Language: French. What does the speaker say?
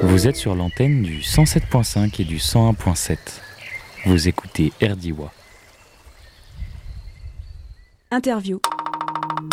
Vous êtes sur l'antenne du 107.5 et du 101.7. Vous écoutez RDIWA. Interview.